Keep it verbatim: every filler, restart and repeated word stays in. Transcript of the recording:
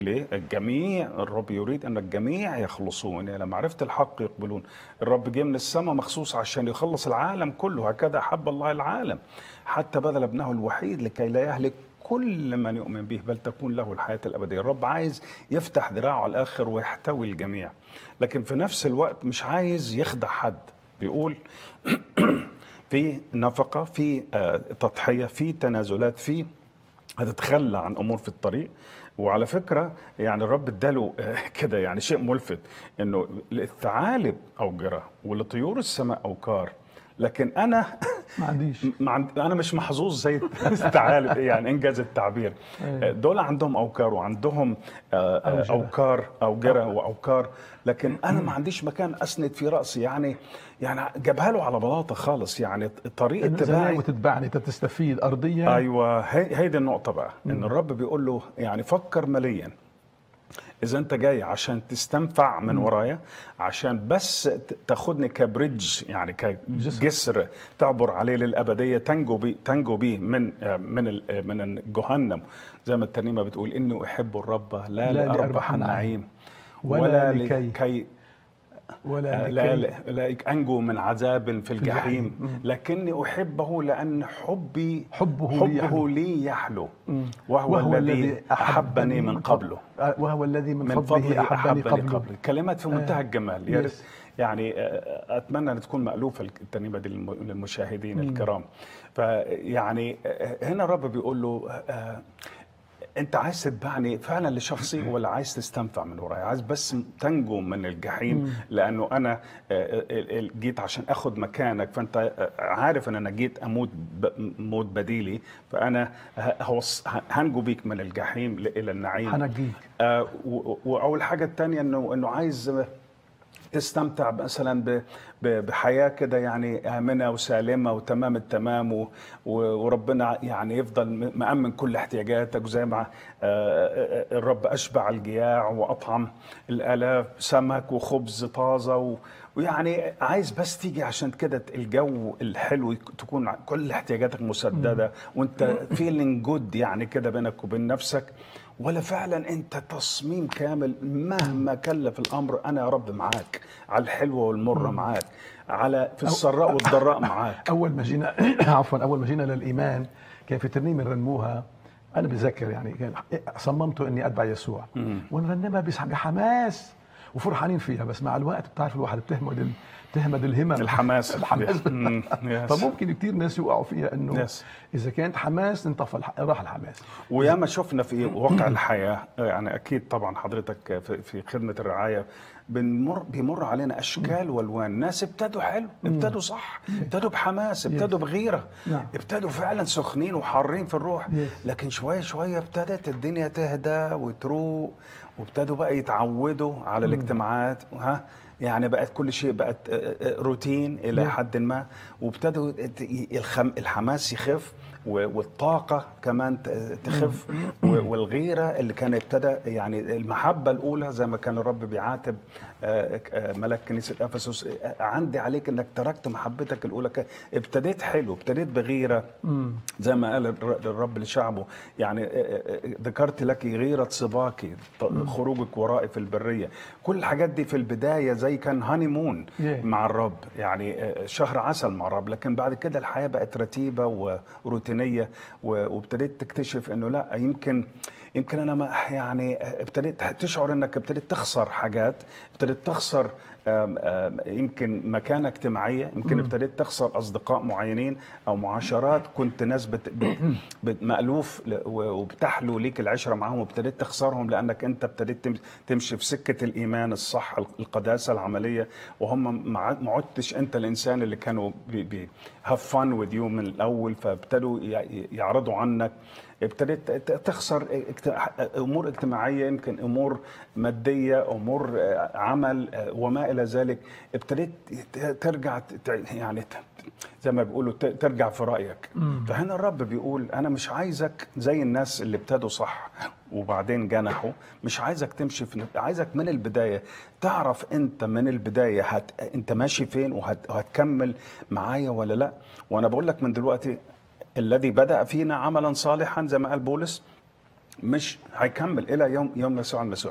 ليه؟ الجميع الرب يريد ان الجميع يخلصون الى معرفه الحق يقبلون. الرب جه من السماء مخصوص عشان يخلص العالم كله، هكذا احب الله العالم حتى بذل ابنه الوحيد لكي لا يهلك كل من يؤمن به بل تكون له الحياه الابديه. الرب عايز يفتح ذراعه على الاخر ويحتوي الجميع، لكن في نفس الوقت مش عايز يخدع حد. بيقول في نفقه، في آه، تضحيه، في تنازلات، في هتتخلى عن امور في الطريق. وعلى فكره يعني الرب اداله كده يعني شيء ملفت، انه الثعالب اوجره ولطيور السماء اوكار، لكن انا ما عنديش. ما عند... انا مش محظوظ زي الثعالب، يعني انجاز التعبير. أيوة. دول عندهم اوكار وعندهم آه، آه، أوجرة. اوكار اوجره أو واوكار، لكن انا ما عنديش مكان اسند في راسي. يعني يعني جابها له على بلاطه خالص، يعني طريق انزل لي اتباعي. وتتبعني تستفيد ارضيا. ايوه، هي هي دي النقطه بقى، ان مم. الرب بيقول له يعني فكر مليا. اذا انت جاي عشان تستنفع من مم. ورايا، عشان بس ت- تاخدني كبريدج، يعني جسر. كجسر تعبر عليه للابديه، تنجو بي تنجو بيه من آه، من ال- آه، من جهنم. زي ما الترنيمه بتقول، اني احب الرب لا لا لاربح لأربح النعيم النعيم ولا ولا لكي لكي ولا آه، لا لكي لا لا أنجو من عذاب في في الجحيم. الجحيم، مم. لكني أحبه لأن حبي حبه لي يحلو. حبه لي يحلو، مم. وهو وهو الذي الذي أحبني أحبني من من قبل. قبله، آه، وهو الذي من من فضله فضله أحبني أحبني قبله. قبله. كلمات في آه. منتهى الجمال. يا ريت يس. يعني آه، أتمنى أن تكون مألوفة الترنيمة دي للم- للمشاهدين مم. الكرام. فيعني آه، هنا الرب بيقول له آه، انت عايز تتبعني فعلا لشخصي، ولا عايز تستنفع من ورايا؟ عايز بس تنجو من الجحيم، مم. لانه انا آه، آه، آه، جيت عشان اخد مكانك، فانت آه، عارف ان انا جيت اموت ب- موت بديلي، فانا ه- هوص- ه- هنجو بيك من الجحيم ل- الى النعيم. حنجيك. آه، و- واول حاجه الثانيه انه انه عايز تستمتع مثلا ب- ب- بحياة كده يعني آمنة وسالمة وتمام التمام، و- و- وربنا يعني يفضل م- مأمن كل احتياجاتك، وزي ما آه، آه، آه، الرب أشبع الجياع وأطعم الآلاف سمك وخبز طازة، و- ويعني عايز بس تيجي عشان كده الجو الحلو يك- تكون كل احتياجاتك مم. مسددة، وانت فيلينج جود يعني كده بينك وبين نفسك، ولا فعلا انت تصميم كامل مم. مهما كلف الامر، انا يا رب معاك على الحلوه والمره، مم. معاك على في أو السراء والضراء معاك. اول ما جينا عفوا اول ما جينا للايمان كان في ترنيمه نرنموها. انا بذكر يعني كان صممت اني اتبع يسوع مم. ونرنمها بس- بحماس وفرحانين فيها، بس مع الوقت بتعرف الواحد بتهمد ال- بتهمد الهمم. الحماس. الحماس مم. يس. فممكن كثير ناس يوقعوا فيها انه يس. اذا كانت حماس انطفى الح- راح الحماس. إذا وياما شفنا في واقع الحياه، يعني اكيد طبعا حضرتك في في خدمه الرعايه بنمر بيمر علينا اشكال والوان. ناس ابتدوا حلو، ابتدوا صح، ابتدوا بحماس، ابتدوا بغيره، نعم. ابتدوا فعلا سخنين وحارين في الروح، Yes. لكن شويه شويه ابتدت الدنيا تهدى وتروق، وابتدوا بقى يتعودوا على الاجتماعات. ها يعني بقت كل شيء بقت آه، آه، روتين الى Yeah. حد ما، وابتدوا الخم- الحماس يخف، و- والطاقة كمان ت- تخف، و- والغيرة اللي كان ابتدى يعني المحبة الأولى، زي ما كان الرب بيعاتب آه، آه، ملاك كنيسة أفسس، آه، عندي عليك إنك تركت محبتك الأولى. ك- ابتديت حلو، ابتديت بغيرة، مم. زي ما قال الر- الرب لشعبه، يعني آه، آه، آه، ذكرت لك غيرة صباك، ط- خروجك ورائي في البرية. كل الحاجات دي في البداية زي كان هاني مون Yeah. مع الرب، يعني آه، شهر عسل مع الرب، لكن بعد كده الحياة بقت رتيبة وروتينية، و- وابتديت تكتشف انه لا، يمكن يمكن انا ما يعني ابتديت تشعر انك ابتديت تخسر حاجات، ابتديت تخسر آم، آم، يمكن مكانة اجتماعية، يمكن ابتديت تخسر أصدقاء معينين أو معاشرات كنت ناس بت بت بت مألوف ل- و- وبتحلو ليك العشرة معهم، وابتديت تخسرهم لأنك أنت ابتديت تم- تمشي في سكة الإيمان الصح، القداسة العملية، وهم ما عد- ما عدتش أنت الإنسان اللي كانوا بي بي have fun with you من الأول، فابتدوا ي- يعرضوا عنك. ابتديت ت- تخسر اجت- امور اجتماعيه، يمكن امور ماديه، امور آه، عمل آه، وما الى ذلك. ابتديت ت- ترجع ت- ت- يعني ت- زي ما بيقولوا ت- ترجع في رايك. فهنا الرب بيقول انا مش عايزك زي الناس اللي ابتدوا صح وبعدين جنحوا، مش عايزك تمشي في، عايزك من البدايه تعرف انت من البدايه هت... انت ماشي فين، وهت... وهتكمل معايا ولا لا. وانا بقول لك من دلوقتي، الذي بدأ فينا عملا صالحا زي ما قال بولس مش هيكمل الى يوم يوم يسوع المسيح.